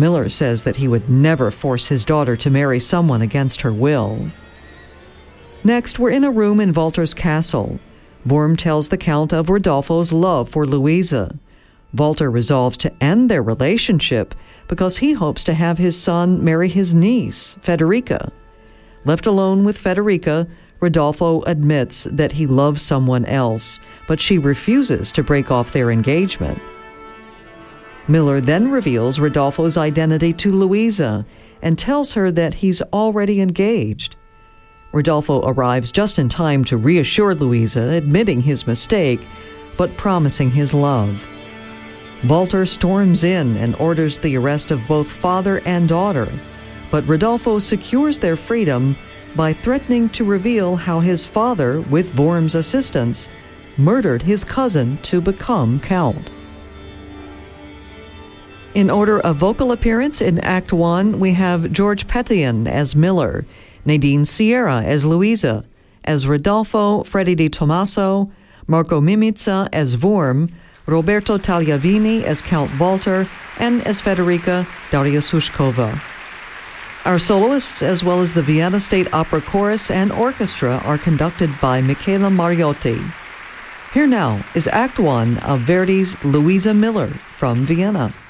Miller says that he would never force his daughter to marry someone against her will. Next, we're in a room in Walter's castle. Wurm tells the Count of Rodolfo's love for Louisa. Walter resolves to end their relationship because he hopes to have his son marry his niece, Federica. Left alone with Federica, Rodolfo admits that he loves someone else, but she refuses to break off their engagement. Miller then reveals Rodolfo's identity to Louisa and tells her that he's already engaged. Rodolfo arrives just in time to reassure Louisa, admitting his mistake, but promising his love. Walter storms in and orders the arrest of both father and daughter, but Rodolfo secures their freedom by threatening to reveal how his father, with Wurm's assistance, murdered his cousin to become Count. In order of vocal appearance in Act 1, we have George Petion as Miller, Nadine Sierra as Louisa, as Rodolfo, Freddie Di Tommaso, Marco Mimica as Wurm, Roberto Tagliavini as Count Walter, and as Federica, Daria Sushkova. Our soloists, as well as the Vienna State Opera Chorus and Orchestra, are conducted by Michela Mariotti. Here now is Act 1 of Verdi's Louisa Miller from Vienna.